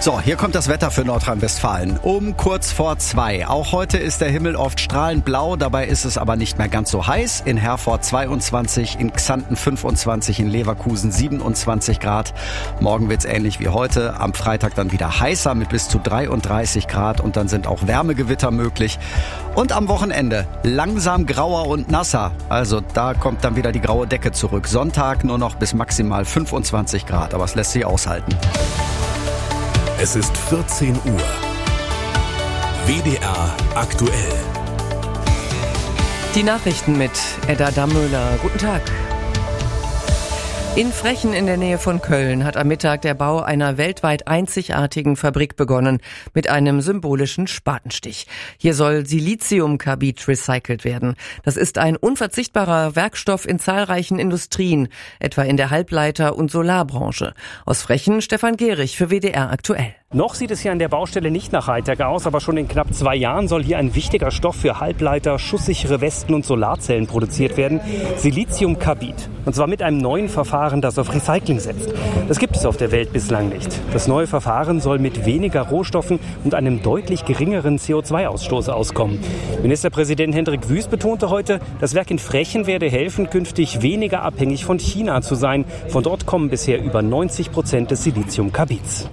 So, hier kommt das Wetter für Nordrhein-Westfalen. Um kurz vor 2. Auch heute ist der Himmel oft strahlend blau, dabei ist es aber nicht mehr ganz so heiß. In Herford 22, in Xanten 25, in Leverkusen 27 Grad. Morgen wird's ähnlich wie heute. Am Freitag dann wieder heißer mit bis zu 33 Grad und dann sind auch Wärmegewitter möglich. Und am Wochenende langsam grauer und nasser. Also da kommt dann wieder die graue Decke zurück. Sonntag nur noch bis maximal 25 Grad, aber es lässt sich aushalten. Es ist 14 Uhr. WDR aktuell. Die Nachrichten mit Edda Dammöhler. Guten Tag. In Frechen in der Nähe von Köln hat am Mittag der Bau einer weltweit einzigartigen Fabrik begonnen mit einem symbolischen Spatenstich. Hier soll Siliziumkarbid recycelt werden. Das ist ein unverzichtbarer Werkstoff in zahlreichen Industrien, etwa in der Halbleiter- und Solarbranche. Aus Frechen Stefan Gehrig für WDR aktuell. Noch sieht es hier an der Baustelle nicht nach Hightech aus, aber schon in knapp 2 Jahren soll hier ein wichtiger Stoff für Halbleiter, schusssichere Westen und Solarzellen produziert werden. Siliziumkarbid. Und zwar mit einem neuen Verfahren, das auf Recycling setzt. Das gibt es auf der Welt bislang nicht. Das neue Verfahren soll mit weniger Rohstoffen und einem deutlich geringeren CO2-Ausstoß auskommen. Ministerpräsident Hendrik Wüst betonte heute, das Werk in Frechen werde helfen, künftig weniger abhängig von China zu sein. Von dort kommen bisher über 90% des Siliziumkarbids.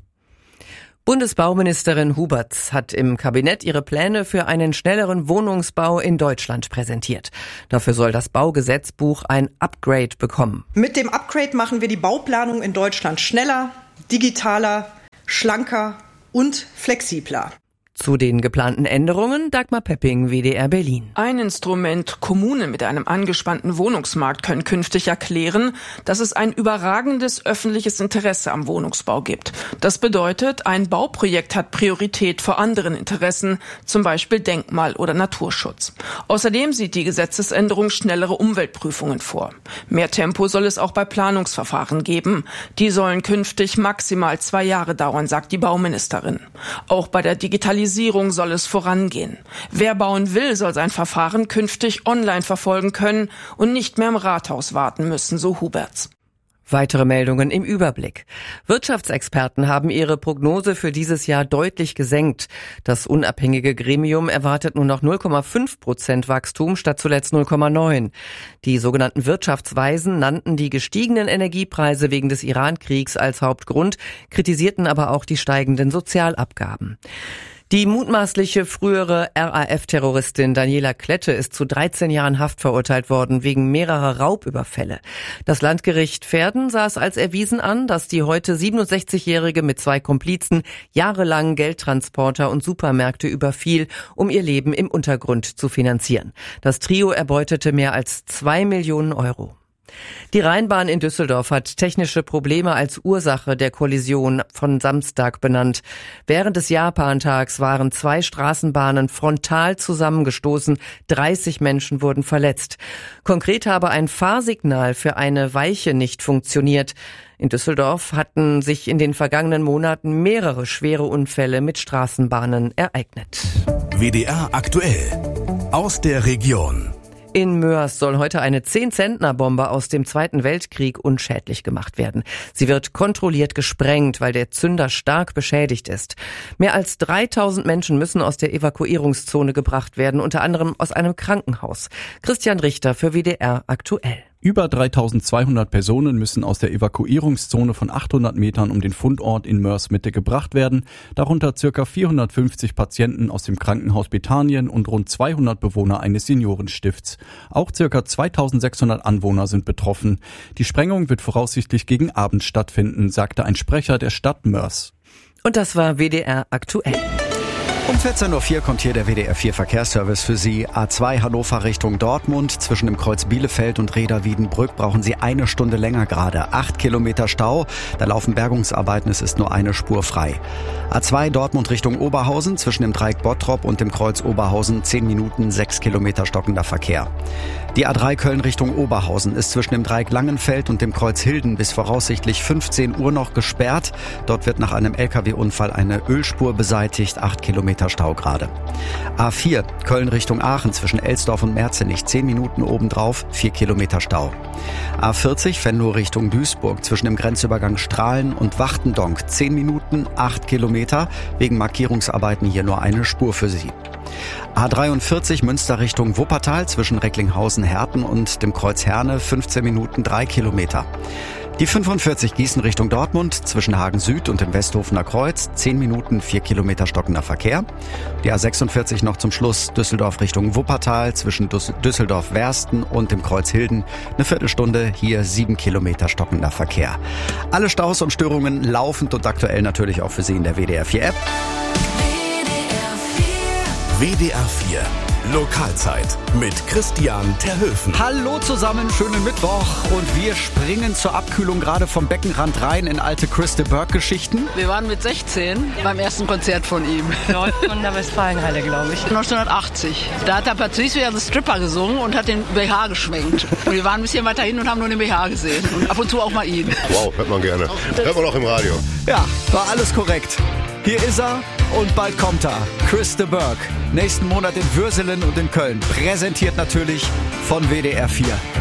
Bundesbauministerin Huberts hat im Kabinett ihre Pläne für einen schnelleren Wohnungsbau in Deutschland präsentiert. Dafür soll das Baugesetzbuch ein Upgrade bekommen. Mit dem Upgrade machen wir die Bauplanung in Deutschland schneller, digitaler, schlanker und flexibler. Zu den geplanten Änderungen Dagmar Pepping, WDR Berlin. Ein Instrument: Kommunen mit einem angespannten Wohnungsmarkt können künftig erklären, dass es ein überragendes öffentliches Interesse am Wohnungsbau gibt. Das bedeutet, ein Bauprojekt hat Priorität vor anderen Interessen, zum Beispiel Denkmal- oder Naturschutz. Außerdem sieht die Gesetzesänderung schnellere Umweltprüfungen vor. Mehr Tempo soll es auch bei Planungsverfahren geben. Die sollen künftig maximal 2 Jahre dauern, sagt die Bauministerin. Auch bei der Digitalisierung soll es vorangehen. Wer bauen will, soll sein Verfahren künftig online verfolgen können und nicht mehr im Rathaus warten müssen, so Huberts. Weitere Meldungen im Überblick. Wirtschaftsexperten haben ihre Prognose für dieses Jahr deutlich gesenkt. Das unabhängige Gremium erwartet nur noch 0,5% Wachstum statt zuletzt 0,9%. Die sogenannten Wirtschaftsweisen nannten die gestiegenen Energiepreise wegen des Iran-Kriegs als Hauptgrund, kritisierten aber auch die steigenden Sozialabgaben. Die mutmaßliche frühere RAF-Terroristin Daniela Klette ist zu 13 Jahren Haft verurteilt worden wegen mehrerer Raubüberfälle. Das Landgericht Verden sah es als erwiesen an, dass die heute 67-Jährige mit 2 Komplizen jahrelang Geldtransporter und Supermärkte überfiel, um ihr Leben im Untergrund zu finanzieren. Das Trio erbeutete mehr als 2 Millionen Euro. Die Rheinbahn in Düsseldorf hat technische Probleme als Ursache der Kollision von Samstag benannt. Während des Japantags waren 2 Straßenbahnen frontal zusammengestoßen, 30 Menschen wurden verletzt. Konkret habe ein Fahrsignal für eine Weiche nicht funktioniert. In Düsseldorf hatten sich in den vergangenen Monaten mehrere schwere Unfälle mit Straßenbahnen ereignet. WDR aktuell. Aus der Region. In Moers soll heute eine 10-Zentner-Bombe aus dem Zweiten Weltkrieg unschädlich gemacht werden. Sie wird kontrolliert gesprengt, weil der Zünder stark beschädigt ist. Mehr als 3000 Menschen müssen aus der Evakuierungszone gebracht werden, unter anderem aus einem Krankenhaus. Christian Richter für WDR aktuell. Über 3200 Personen müssen aus der Evakuierungszone von 800 Metern um den Fundort in Moers Mitte gebracht werden, darunter ca. 450 Patienten aus dem Krankenhaus Bethanien und rund 200 Bewohner eines Seniorenstifts. Auch ca. 2600 Anwohner sind betroffen. Die Sprengung wird voraussichtlich gegen Abend stattfinden, sagte ein Sprecher der Stadt Moers. Und das war WDR aktuell. Um 14.04 Uhr kommt hier der WDR 4 Verkehrsservice für Sie. A2 Hannover Richtung Dortmund. Zwischen dem Kreuz Bielefeld und Reda-Wiedenbrück brauchen Sie 1 Stunde länger gerade. 8 Kilometer Stau. Da laufen Bergungsarbeiten. Es ist nur eine Spur frei. A2 Dortmund Richtung Oberhausen. Zwischen dem Dreieck Bottrop und dem Kreuz Oberhausen 10 Minuten, 6 Kilometer stockender Verkehr. Die A3 Köln Richtung Oberhausen ist zwischen dem Dreieck Langenfeld und dem Kreuz Hilden bis voraussichtlich 15 Uhr noch gesperrt. Dort wird nach einem LKW-Unfall eine Ölspur beseitigt. 8 Kilometer Kilometer Stau gerade. A4 Köln Richtung Aachen zwischen Elsdorf und Merzenich 10 Minuten obendrauf, 4 Kilometer Stau. A40 Venlo Richtung Duisburg zwischen dem Grenzübergang Strahlen und Wachtendonk 10 Minuten, 8 Kilometer. Wegen Markierungsarbeiten hier nur eine Spur für Sie. A43 Münster Richtung Wuppertal zwischen Recklinghausen-Herten und dem Kreuz Herne 15 Minuten, 3 Kilometer. Die 45 Gießen Richtung Dortmund zwischen Hagen Süd und dem Westhofener Kreuz 10 Minuten, 4 Kilometer stockender Verkehr. Die A46 noch zum Schluss Düsseldorf Richtung Wuppertal zwischen Düsseldorf-Wersten und dem Kreuz Hilden eine Viertelstunde, hier 7 Kilometer stockender Verkehr. Alle Staus und Störungen laufend und aktuell natürlich auch für Sie in der WDR 4 App. WDR 4 Lokalzeit mit Christian Terhöfen. Hallo zusammen, schönen Mittwoch und wir springen zur Abkühlung gerade vom Beckenrand rein in alte Chris de Burgh Geschichten. Wir waren mit 16 beim ersten Konzert von ihm. Von der Westfalenhalle, glaube ich. 1980. Da hat der Patricio ja The Stripper gesungen und hat den BH geschwenkt. Und wir waren ein bisschen weiter hin und haben nur den BH gesehen. Und ab und zu auch mal ihn. Wow, hört man gerne. Hört man auch im Radio. Ja, war alles korrekt. Hier ist er und bald kommt er. Chris de Burgh. Nächsten Monat in Würselen und in Köln. Präsentiert natürlich von WDR 4.